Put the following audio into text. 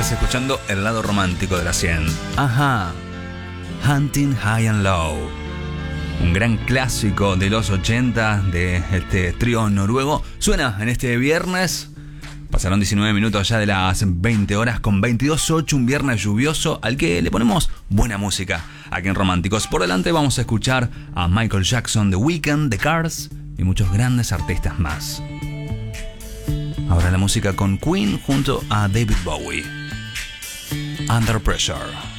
Estás escuchando el lado romántico de la 100. Ajá. Hunting High and Low. Un gran clásico de los 80 de este trío noruego. Suena en este viernes. Pasaron 19 minutos ya de las 20 horas con 22:08. Un viernes lluvioso al que le ponemos buena música aquí en Románticos. Por delante vamos a escuchar a Michael Jackson, The Weeknd, The Cars y muchos grandes artistas más. Ahora la música con Queen junto a David Bowie. Under Pressure.